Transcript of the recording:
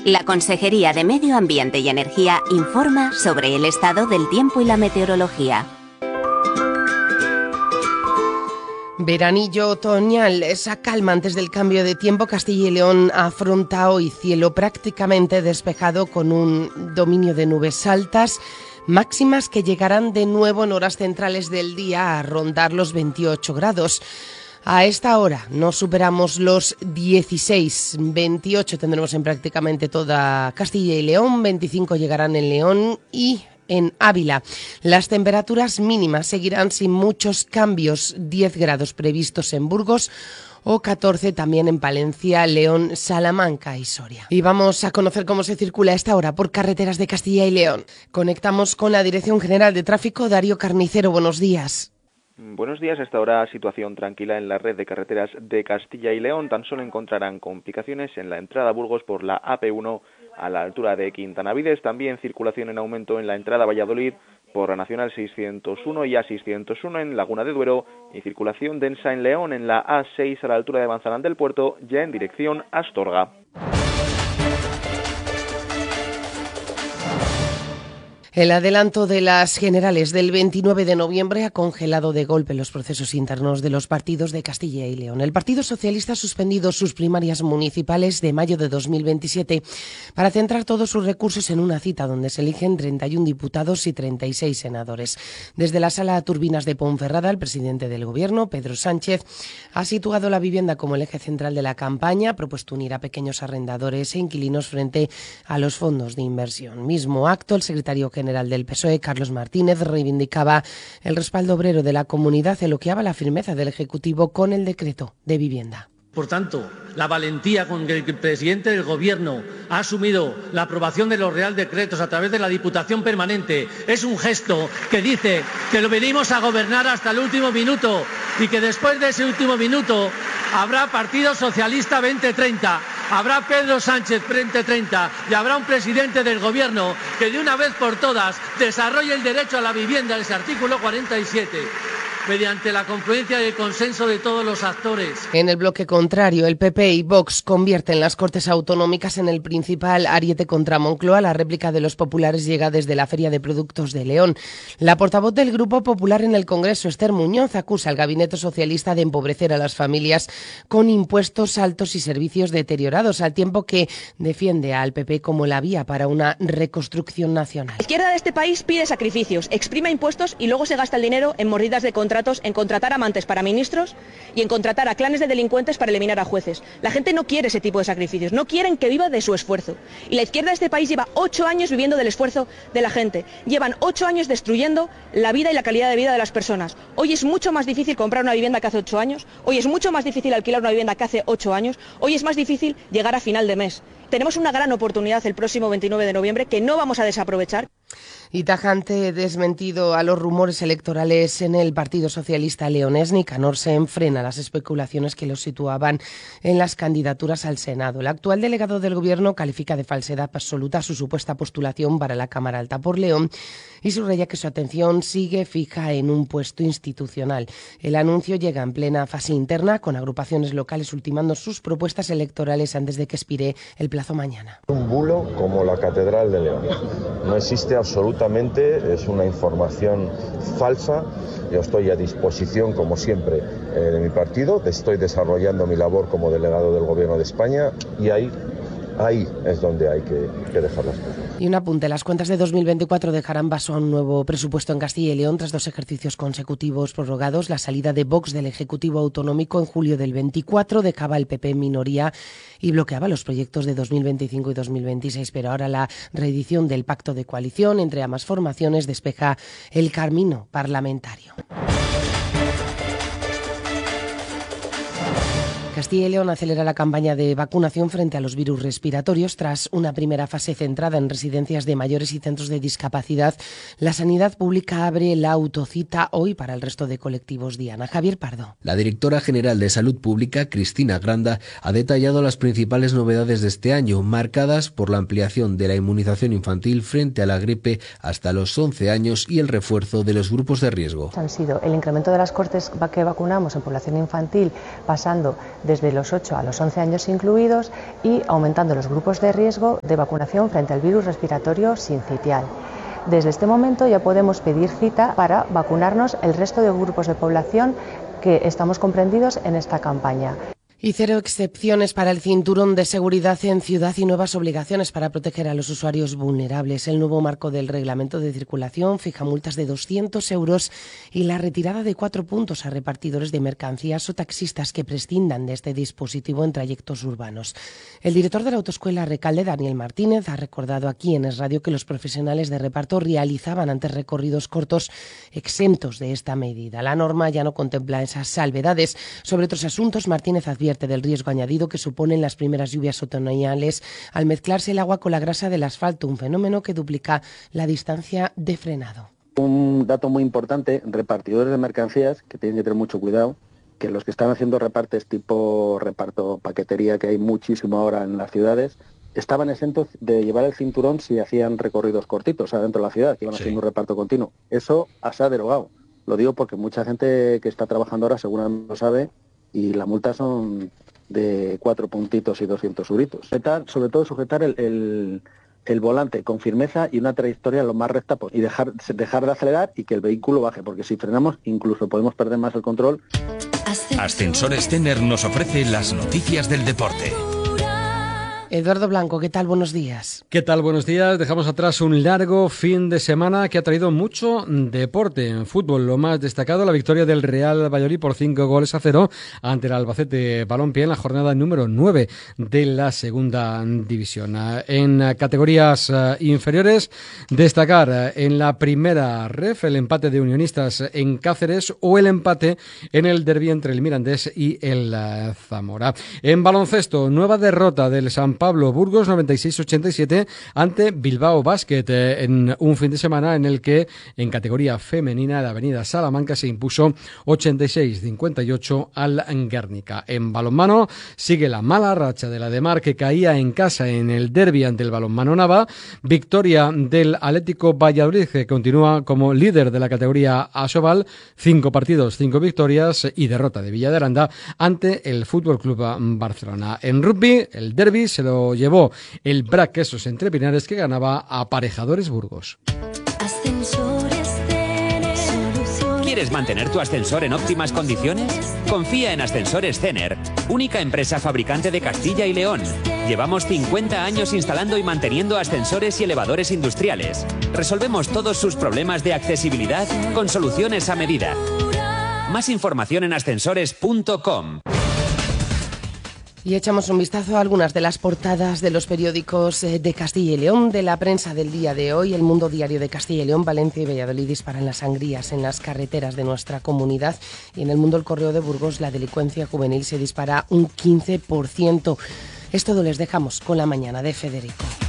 La Consejería de Medio Ambiente y Energía informa sobre el estado del tiempo y la meteorología. Veranillo otoñal, esa calma antes del cambio de tiempo. Castilla y León afronta hoy cielo prácticamente despejado con un dominio de nubes altas, máximas que llegarán de nuevo en horas centrales del día a rondar los 28 grados. A esta hora no superamos los 16, 28 tendremos en prácticamente toda Castilla y León, 25 llegarán en León y en Ávila. Las temperaturas mínimas seguirán sin muchos cambios, 10 grados previstos en Burgos o 14 también en Palencia, León, Salamanca y Soria. Y vamos a conocer cómo se circula a esta hora por carreteras de Castilla y León. Conectamos con la Dirección General de Tráfico, Darío Carnicero, buenos días. Buenos días, hasta ahora situación tranquila en la red de carreteras de Castilla y León. Tan solo encontrarán complicaciones en la entrada a Burgos por la AP1 a la altura de Quintanavides. También circulación en aumento en la entrada a Valladolid por la Nacional 601 y A601 en Laguna de Duero y circulación densa en León en la A6 a la altura de Manzanal del Puerto ya en dirección a Astorga. El adelanto de las generales del 29 de noviembre ha congelado de golpe los procesos internos de los partidos de Castilla y León. El Partido Socialista ha suspendido sus primarias municipales de mayo de 2027 para centrar todos sus recursos en una cita donde se eligen 31 diputados y 36 senadores. Desde la Sala Turbinas de Ponferrada, el presidente del Gobierno, Pedro Sánchez, ha situado la vivienda como el eje central de la campaña, ha propuesto unir a pequeños arrendadores e inquilinos frente a los fondos de inversión. Mismo acto, el secretario general del PSOE, Carlos Martínez, reivindicaba el respaldo obrero de la comunidad, elogiaba la firmeza del Ejecutivo con el decreto de vivienda. Por tanto, la valentía con que el presidente del Gobierno ha asumido la aprobación de los Real Decretos a través de la Diputación Permanente es un gesto que dice que lo venimos a gobernar hasta el último minuto y que después de ese último minuto habrá Partido Socialista 2030, habrá Pedro Sánchez 2030 y habrá un presidente del Gobierno que de una vez por todas desarrolle el derecho a la vivienda, ese artículo 47. Mediante la confluencia y el consenso de todos los actores. En el bloque contrario, el PP y Vox convierten las Cortes Autonómicas en el principal ariete contra Moncloa. La réplica de los populares llega desde la Feria de Productos de León. La portavoz del Grupo Popular en el Congreso, Esther Muñoz, acusa al gabinete socialista de empobrecer a las familias con impuestos altos y servicios deteriorados, al tiempo que defiende al PP como la vía para una reconstrucción nacional. La izquierda de este país pide sacrificios, exprime impuestos y luego se gasta el dinero en mordidas de contratos, en contratar amantes para ministros y en contratar a clanes de delincuentes para eliminar a jueces. La gente no quiere ese tipo de sacrificios, no quieren que viva de su esfuerzo. Y la izquierda de este país lleva 8 años viviendo del esfuerzo de la gente. Llevan 8 años destruyendo la vida y la calidad de vida de las personas. Hoy es mucho más difícil comprar una vivienda que hace 8 años, hoy es mucho más difícil alquilar una vivienda que hace 8 años, hoy es más difícil llegar a final de mes. Tenemos una gran oportunidad el próximo 29 de noviembre que no vamos a desaprovechar. Y tajante desmentido a los rumores electorales en el Partido Socialista leonés, Nicanor Sen frena las especulaciones que los situaban en las candidaturas al Senado. El actual delegado del Gobierno califica de falsedad absoluta su supuesta postulación para la Cámara Alta por León y subraya que su atención sigue fija en un puesto institucional. El anuncio llega en plena fase interna, con agrupaciones locales ultimando sus propuestas electorales antes de que expire el plazo mañana. Un bulo como la Catedral de León. No existe absolutamente, es una información falsa. Yo estoy a disposición, como siempre, de mi partido. Estoy desarrollando mi labor como delegado del Gobierno de España y ahí es donde hay que dejar las cosas. Y un apunte, las cuentas de 2024 dejarán paso a un nuevo presupuesto en Castilla y León tras 2 ejercicios consecutivos prorrogados. La salida de Vox del Ejecutivo Autonómico en julio del 24 dejaba el PP en minoría y bloqueaba los proyectos de 2025 y 2026, pero ahora la reedición del pacto de coalición entre ambas formaciones despeja el camino parlamentario. Castilla y León acelera la campaña de vacunación frente a los virus respiratorios. Tras una primera fase centrada en residencias de mayores y centros de discapacidad, la sanidad pública abre la autocita hoy para el resto de colectivos. Diana. Javier Pardo. La directora general de Salud Pública, Cristina Granda, ha detallado las principales novedades de este año, marcadas por la ampliación de la inmunización infantil frente a la gripe hasta los 11 años y el refuerzo de los grupos de riesgo. Han sido el incremento de las cohortes que vacunamos en población infantil, pasando de desde los 8 a los 11 años incluidos, y aumentando los grupos de riesgo de vacunación frente al virus respiratorio sincitial. Desde este momento ya podemos pedir cita para vacunarnos el resto de grupos de población que estamos comprendidos en esta campaña. Y 0 excepciones para el cinturón de seguridad en ciudad y nuevas obligaciones para proteger a los usuarios vulnerables. El nuevo marco del reglamento de circulación fija multas de 200 euros y la retirada de 4 puntos a repartidores de mercancías o taxistas que prescindan de este dispositivo en trayectos urbanos. El director de la autoescuela Recalde, Daniel Martínez, ha recordado aquí en Es Radio que los profesionales de reparto realizaban antes recorridos cortos exentos de esta medida. La norma ya no contempla esas salvedades. Sobre otros asuntos, Martínez advierte del riesgo añadido que suponen las primeras lluvias otoñales al mezclarse el agua con la grasa del asfalto, un fenómeno que duplica la distancia de frenado. Un dato muy importante, repartidores de mercancías, que tienen que tener mucho cuidado, que los que están haciendo repartes tipo reparto paquetería, que hay muchísimo ahora en las ciudades, estaban exentos de llevar el cinturón si hacían recorridos cortitos adentro de la ciudad, que iban haciendo un reparto continuo. Eso se ha derogado. Lo digo porque mucha gente que está trabajando ahora seguramente lo sabe, y la multa son de 4 puntitos y 200 euritos. Sobre todo sujetar el volante con firmeza y una trayectoria lo más recta posible, y dejar de acelerar y que el vehículo baje, porque si frenamos incluso podemos perder más el control. Ascensores Tener nos ofrece las noticias del deporte. Eduardo Blanco, ¿qué tal? Buenos días. ¿Qué tal? Buenos días. Dejamos atrás un largo fin de semana que ha traído mucho deporte. En fútbol, lo más destacado, la victoria del Real Valladolid por 5-0 ante el Albacete Balompié en la jornada número 9 de la segunda división. En categorías inferiores, destacar en la primera ref el empate de Unionistas en Cáceres o el empate en el derbi entre el Mirandés y el Zamora. En baloncesto, nueva derrota del San Pablo Burgos 96-87 ante Bilbao Basket en un fin de semana en el que en categoría femenina la Avenida Salamanca se impuso 86-58 al Guernica. En balonmano sigue la mala racha de la Demar, que caía en casa en el derbi ante el Balonmano Nava. Victoria del Atlético Valladolid, que continúa como líder de la categoría Asobal, 5 partidos, 5 victorias, y derrota de Villa de Aranda ante el Fútbol Club Barcelona. En rugby, el derbi se lo llevó el Brac Quesos Entre Pinares, que ganaba a Aparejadores Burgos. ¿Quieres mantener tu ascensor en óptimas condiciones? Confía en Ascensores Cener, única empresa fabricante de Castilla y León. Llevamos 50 años instalando y manteniendo ascensores y elevadores industriales. Resolvemos todos sus problemas de accesibilidad con soluciones a medida. Más información en ascensores.com. Y echamos un vistazo a algunas de las portadas de los periódicos de Castilla y León, de la prensa del día de hoy. El Mundo Diario de Castilla y León: Valencia y Valladolid disparan las sangrías en las carreteras de nuestra comunidad. Y en el Mundo El Correo de Burgos, la delincuencia juvenil se dispara un 15%. Es todo, les dejamos con la mañana de Federico.